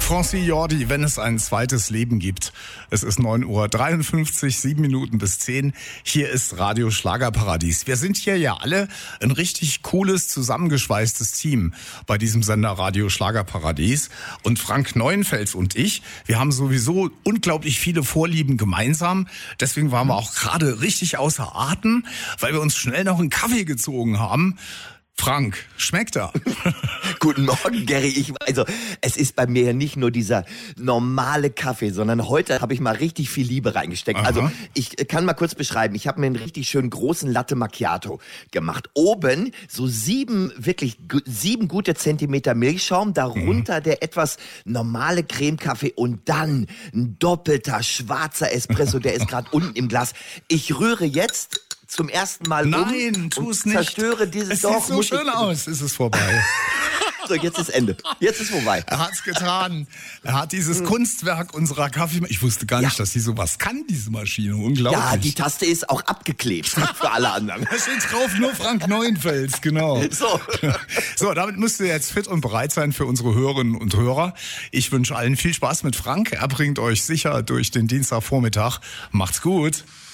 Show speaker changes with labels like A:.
A: Francis Jordi, wenn es ein zweites Leben gibt. Es ist 9:53 Uhr, 7 Minuten bis 10. Hier ist Radio Schlagerparadies. Wir sind hier ja alle ein richtig cooles, zusammengeschweißtes Team bei diesem Sender Radio Schlagerparadies. Und Frank Neuenfels und ich, wir haben sowieso unglaublich viele Vorlieben gemeinsam. Deswegen waren wir auch gerade richtig außer Atem, weil wir uns schnell noch einen Kaffee gezogen haben. Frank, schmeckt er?
B: Guten Morgen, Gary. Es ist bei mir ja nicht nur dieser normale Kaffee, sondern heute habe ich mal richtig viel Liebe reingesteckt.
A: Aha.
B: Also ich kann mal kurz beschreiben. Ich habe mir einen richtig schönen großen Latte Macchiato gemacht. Oben so 7 gute Zentimeter Milchschaum, darunter der etwas normale Cremekaffee und dann ein doppelter schwarzer Espresso, der ist gerade unten im Glas. Ich rühre jetzt zum ersten Mal
A: Nein, tu es nicht.
B: Zerstöre dieses
A: Es sieht so schön aus. Es ist vorbei.
B: So, jetzt ist Ende. Jetzt ist vorbei.
A: Er hat's getan. Er hat dieses Kunstwerk unserer Kaffeemaschine. Ich wusste gar nicht, dass sie sowas kann, diese Maschine. Unglaublich.
B: Ja, die Taste ist auch abgeklebt für alle anderen.
A: Da steht drauf, nur Frank Neuenfels, genau. So, damit müsst ihr jetzt fit und bereit sein für unsere Hörerinnen und Hörer. Ich wünsche allen viel Spaß mit Frank. Er bringt euch sicher durch den Dienstagvormittag. Macht's gut.